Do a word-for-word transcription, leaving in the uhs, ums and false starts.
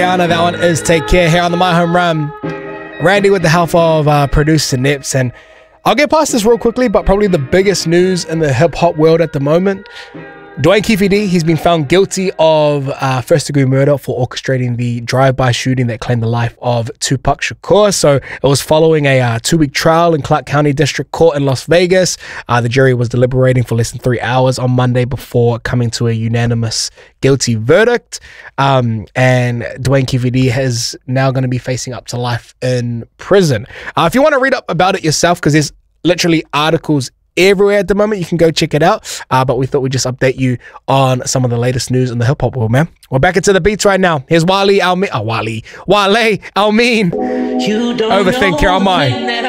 That one is Take Care here on the My Home Run. Randy with the help of uh, producer Nips, and I'll get past this real quickly, but probably the biggest news in the hip-hop world at the moment. Dwayne Keefe D, he's been found guilty of uh, first-degree murder for orchestrating the drive-by shooting that claimed the life of Tupac Shakur. So it was following a uh, two-week trial in Clark County District Court in Las Vegas. Uh, the jury was deliberating for less than three hours on Monday before coming to a unanimous guilty verdict. Um, and Dwayne Keefe D is now going to be facing up to life in prison. Uh, if you want to read up about it yourself, because there's literally articles everywhere at the moment, you can go check it out, uh, but we thought we'd just update you on some of the latest news in the hip-hop world, man. We're back into the beats right now. Here's Wale Almein, oh, Wale, Wale Almein, Overthink here on mine.